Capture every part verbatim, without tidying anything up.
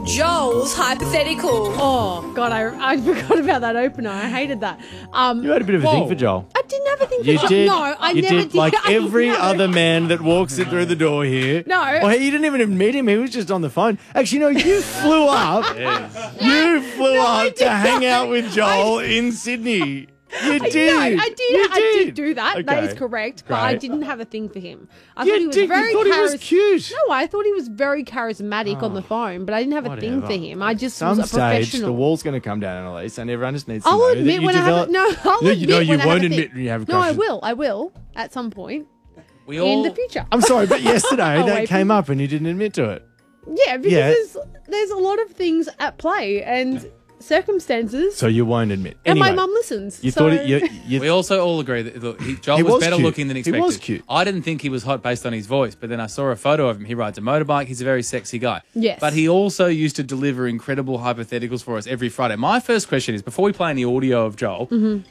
Joel's hypothetical. Oh, God, I, I forgot about that opener. I hated that. Um, You had a bit of a Whoa. thing for Joel. I didn't have a thing for You Joel. did. No, I you never did. did. Like I every know. other man that walks in through the door here. No. Well, you didn't even meet him. He was just on the phone. Actually, no, you flew up. You flew No, I up did to hang not. out with Joel in Sydney. You I- did. No, I did. You I did do that. That is Okay. correct. But I Great. didn't have a thing for him. I You thought he was did. You very thought he was charis- cute. No, I thought he was very charismatic on the phone, but I didn't have a thing for Whatever. him. I just Some was a stage, professional. the wall's going to come down, Annalise, and everyone just needs to I'll know admit that you when I develop... have no. I'll no, admit you, no, you when I have won't a admit thing. when you have a No, I crush. will. I will at some point We all in the future. I'm sorry, but yesterday Away that from- came up and you didn't admit to it. Yeah, because Yeah. there's there's a lot of things at play and circumstances, So you won't admit. and Anyway, my mum listens. You so thought it... You, you, We also all agree that look, he, Joel He was, was better cute. looking than He expected. was cute. I didn't think he was hot based on his voice, but then I saw a photo of him. He rides a motorbike. He's a very sexy guy. Yes. But he also used to deliver incredible hypotheticals for us every Friday. My first question is, before we play any audio of Joel, Mm-hmm.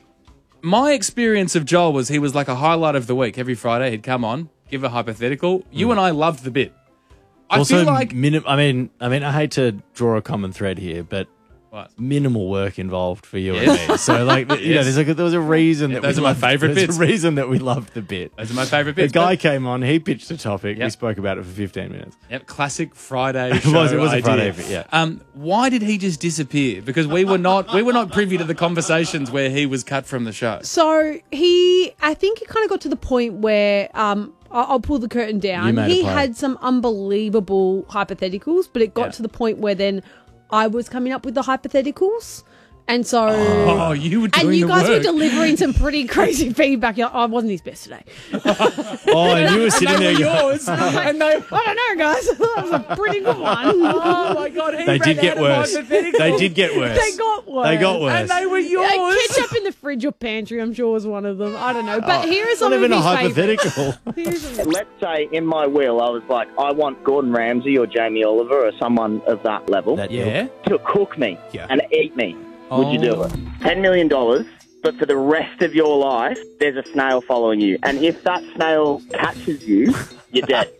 my experience of Joel was he was like a highlight of the week. Every Friday he'd come on, give a hypothetical. You and I loved the bit. I also, feel like... minim- I mean, I mean, I hate to draw a common thread here, but What? minimal work involved for you Yes. and me. So, like, you know, Yes. there's like a, there was a reason that those we are my loved- favourite there's bits. a reason that we loved the bit. Those are my favourite The bits. guy but- came on, he pitched a topic, we Yep. spoke about it for fifteen minutes. Yep, classic Friday It show was- it was a idea. Friday bit, yeah. Um, why did he just disappear? Because we were not we were not privy to the conversations where he was cut from the show. So he, I think it kind of got to the point where, um, I- I'll pull the curtain You down. made a He play. had some unbelievable hypotheticals, but it got Yeah. to the point where then I was coming up with the hypotheticals, and so. Oh, you were doing And you the guys work. were delivering some pretty crazy feedback. You're like, oh, I wasn't his best today. Oh, and you were sitting there. going- yours. and they, I don't know, guys. That was a pretty good one. oh my god, he They ran did out get of worse. hypotheticals. They did get worse. They got worse. They got worse. And they were yours. Yeah, ketchup in the fridge or pantry, I'm sure, was one of them. I don't know. But here are It's some not of even a his favourites. hypothetical. Here's some- Let's say in my will I was like, I want Gordon Ramsay or Jamie Oliver or someone of that level That Yeah. to cook me Yeah. and eat me. Would you do Oh. it? ten million dollars, but for the rest of your life, there's a snail following you. And if that snail catches you, you're dead.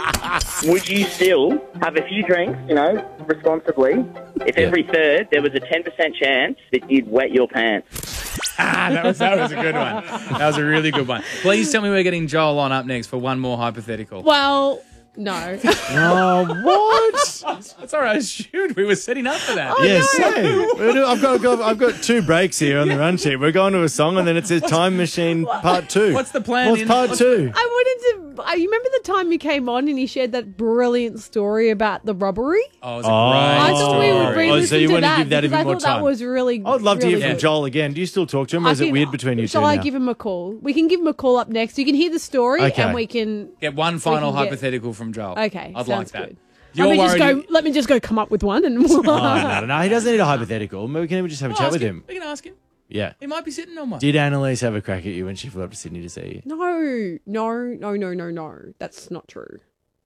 Would you still have a few drinks, you know, responsibly, if Yeah. every third there was a ten percent chance that you'd wet your pants? Ah, that was that was a good one. That was a really good one. Please tell me we're getting Joel on up next for one more hypothetical. Well, no. Oh, what? That's all right. I assumed we were setting up for that. Yes, same. We're do- I've got, I've got I've got two breaks here on the run sheet. We're going to a song and then it says Time Machine Part Two. What's the plan What's in- Part what's- Two? I wanted to. I you remember the time he came on and he shared that brilliant story about the robbery? Oh, it was a Oh. great I thought we story. would Oh, re-listen so you to want to that give that because even I more thought that time? was really. I'd love to really hear from good. Joel again. Do you still talk to him, or I is it can- weird between you Shall two I now? give him a call? We can give him a call up next. You can hear the story Okay. and we can. Get one final can get- hypothetical from Joel. Okay, I'd sounds like that. good. You're let me just worried go. Let me just go come up with one and. We'll Oh, no, no, no. He doesn't need a hypothetical. Maybe we can just have a We'll chat ask with him. We can ask him. Yeah. He might be sitting on one. Did Annalise have a crack at you when she flew up to Sydney to see you? No, no, no, no, no, no. That's not true.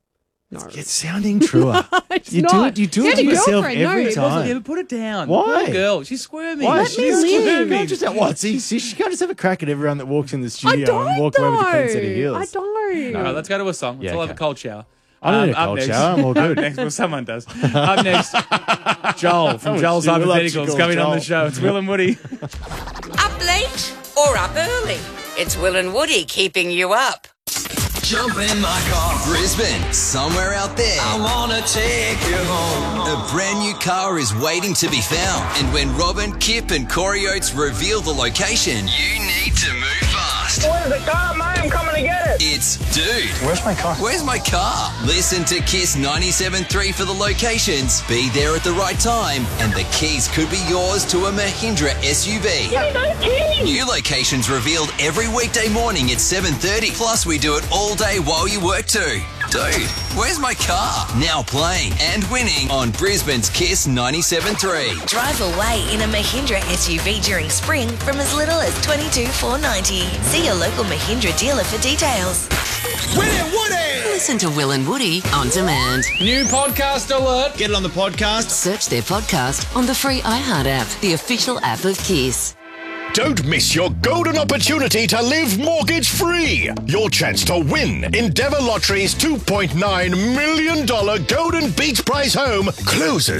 No. It's sounding truer. It's you do not. it. You do He it had to a yourself girlfriend. No, every it time. wasn't Yeah, but put it down. Why? Poor girl. She's squirming. Why? Let me live. You can't just have what? See, see, she can't just have a crack at everyone that walks in the I studio don't and walk away with a clean set of though. heels. I don't. All right, let's go to a song. Let's Yeah, all have a okay. cold shower. I don't Um, need a up cold next- shower. I'm all Up good. next, well, someone does. Up next, Joel from Oh, Joel's she will love to Hypotheticals call coming on the Joel. show. It's Will and Woody. Up late or up early? It's Will and Woody keeping you up. Jump in my car, Brisbane, somewhere out there. I wanna take you home. A brand new car is waiting to be found. And when Robin, Kip and Corey Oates reveal the location, you need to move fast. Where's the car, mate? I'm coming to get it. It's Dude, Where's my car? where's my car? Listen to Kiss ninety-seven point three for the locations. Be there at the right time. And the keys could be yours to a Mahindra S U V. New locations revealed every weekday morning at seven thirty. Plus, we do it all day while you work too. Dude, where's my car? Now playing and winning on Brisbane's Kiss ninety-seven point three. Drive away in a Mahindra S U V during spring from as little as twenty-two thousand four hundred ninety dollars. See your local Mahindra dealer for details. Winnie Woody! Listen to Will and Woody on demand. New podcast alert. Get it on the podcast. Search their podcast on the free iHeart app, the official app of Kiss. Don't miss your golden opportunity to live mortgage-free. Your chance to win Endeavour Lottery's two point nine million dollars Golden Beach Prize home closes